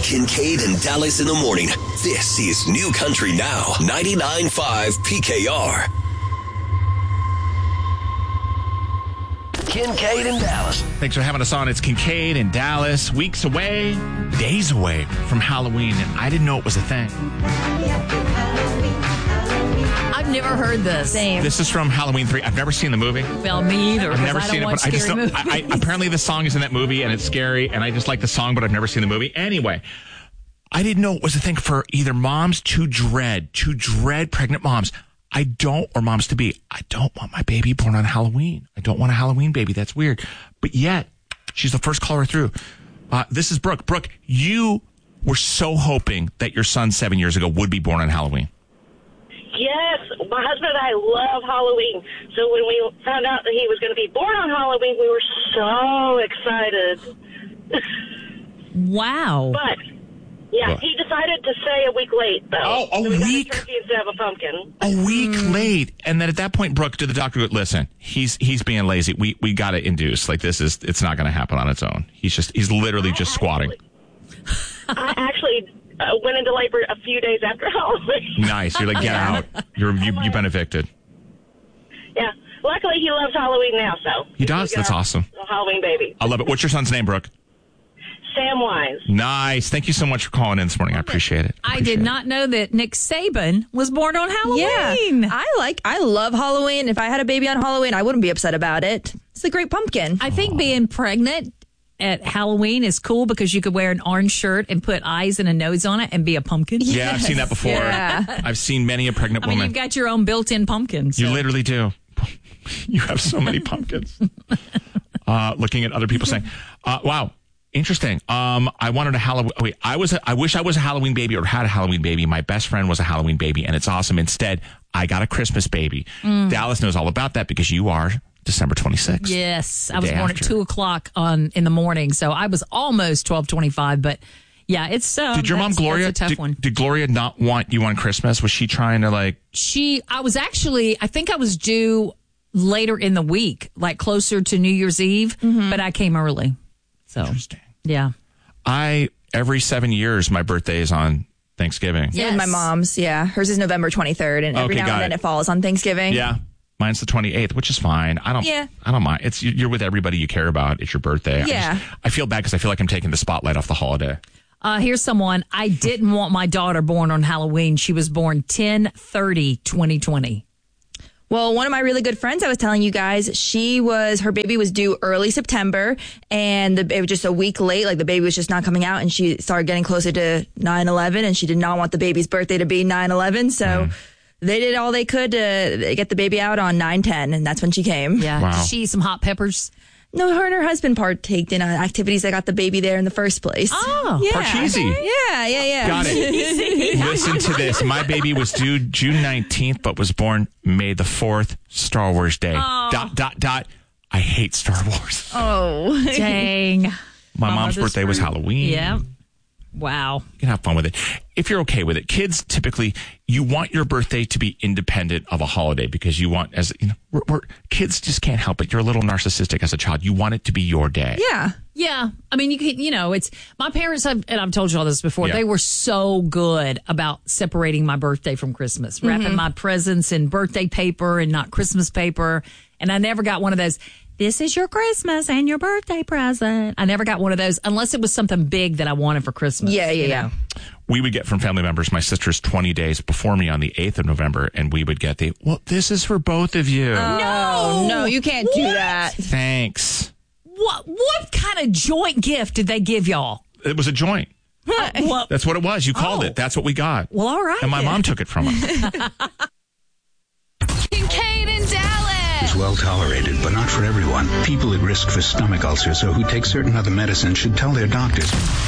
Kincaid and Dallas in the morning. This is New Country Now, 99.5 PKR. Kincaid and Dallas. Thanks for having us on. It's Kincaid and Dallas. Weeks away, days away from Halloween, and I didn't know it was a thing. I've never heard this. Same. This is from Halloween 3. I've never seen the movie. Well, me either. I've never seen it, but I just know. Apparently, the song is in that movie, and it's scary, and I just like the song, but I've never seen the movie. Anyway, I didn't know it was a thing for either moms to dread pregnant moms. Or moms to be. I don't want my baby born on Halloween. I don't want a Halloween baby. That's weird. But yet, she's the first caller through. This is Brooke. Brooke, you were so hoping that your son 7 years ago would be born on Halloween. Yes, my husband and I love Halloween. So when we found out that he was going to be born on Halloween, we were so excited. Wow. But, yeah, he decided to stay a week late, though. Oh, a so we week? got a turkey instead of a pumpkin. A week late. And then at that point, Brooke, did the doctor go, listen, he's being lazy. We got to induce. Like, it's not going to happen on its own. He's literally just squatting. I actually went into labor a few days after Halloween. Nice. You're like, get out. You've been evicted. Yeah. Luckily, he loves Halloween now, so. He does? That's awesome. A Halloween baby. I love it. What's your son's name, Brooke? Sam Wise. Nice. Thank you so much for calling in this morning. I appreciate it. I did not know that Nick Saban was born on Halloween. Yeah, I love Halloween. If I had a baby on Halloween, I wouldn't be upset about it. It's a great pumpkin. I think being pregnant at Halloween is cool because you could wear an orange shirt and put eyes and a nose on it and be a pumpkin. Yeah, I've seen that before. Yeah. I've seen many a pregnant woman. You've got your own built-in pumpkin. So. You literally do. You have so many pumpkins. Looking at other people saying, wow. Interesting. I wanted a Halloween. Wait, I wish I was a Halloween baby or had a Halloween baby. My best friend was a Halloween baby, and it's awesome. Instead, I got a Christmas baby. Dallas knows all about that because you are December 26th. Yes, I was born at 2:00 in the morning, so I was almost 12:25. But yeah, it's Did your mom Gloria? That's a tough one. Did Gloria not want you on Christmas? Was she trying to like? I think I was due later in the week, like closer to New Year's Eve, but I came early. So, interesting. Yeah. Every 7 years, my birthday is on Thanksgiving. Yeah, my mom's, yeah. Hers is November 23rd, and every now and then it falls on Thanksgiving. Yeah. Mine's the 28th, which is fine. I don't mind. You're with everybody you care about. It's your birthday. Yeah. I feel bad because I feel like I'm taking the spotlight off the holiday. Here's someone. I didn't want my daughter born on Halloween. She was born 10/30/2020. Well, one of my really good friends, I was telling you guys, her baby was due early September, and it was just a week late. Like, the baby was just not coming out, and she started getting closer to 9/11, and she did not want the baby's birthday to be 9/11, so they did all they could to get the baby out on 9/10, and that's when she came. Yeah. Wow. Did she eat some hot peppers? No, her and her husband partaked in activities that got the baby there in the first place. Oh. Yeah. Parcheesi. Yeah. Got it. Listen to this. My baby was due June 19th, but was born May the 4th, Star Wars Day. Oh. ... I hate Star Wars. Oh. Dang. My mom's birthday was Halloween. Yeah. Wow. You can have fun with it. If you're okay with it. Kids, typically, you want your birthday to be independent of a holiday because you want, kids just can't help it. You're a little narcissistic as a child. You want it to be your day. Yeah. Yeah. I mean, it's my parents, and I've told you all this before, they were so good about separating my birthday from Christmas, wrapping my presents in birthday paper and not Christmas paper. And I never got one of those, this is your Christmas and your birthday present. I never got one of those unless it was something big that I wanted for Christmas. Yeah. We would get from family members, my sister's 20 days before me on the 8th of November, and we would get this is for both of you. No, you can't do that. Thanks. What kind of joint gift did they give y'all? It was a joint. That's what it was. You called it. That's what we got. Well, all right. And my mom took it from us. Kincaid and Dallas. It's well tolerated, but not for everyone. People at risk for stomach ulcers or who take certain other medicines should tell their doctors.